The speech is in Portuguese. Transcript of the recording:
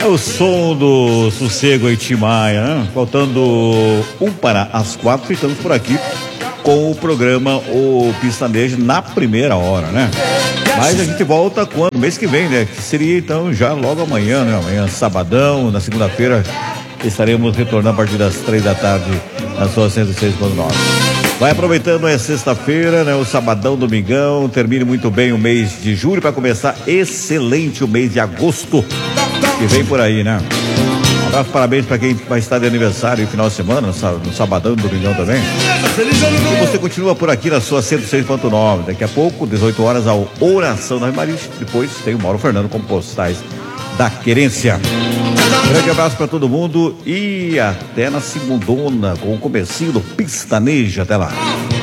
É o som do Sossego e Timaya, né? Faltando 3:45, ficamos por aqui com o programa O Pistanejo na primeira hora, né? Mas a gente volta quando? Mês que vem, né? Que seria então já logo amanhã, né? Amanhã, sabadão, na segunda-feira, estaremos retornando a partir das 3 da tarde na sua 106.9. Vai aproveitando, é sexta-feira, né? O sabadão, domingão, termine muito bem o mês de julho para começar excelente o mês de agosto que vem por aí, né? Um abraço, parabéns para quem vai estar de aniversário no final de semana, no sabadão e domingão também. E você continua por aqui na sua 106.9. Daqui a pouco, 18 horas, a oração da Maria. Depois tem o Mauro Fernando com postais da querência. Grande abraço para todo mundo e até na segundona com o comecinho do Pistanejo. Até lá.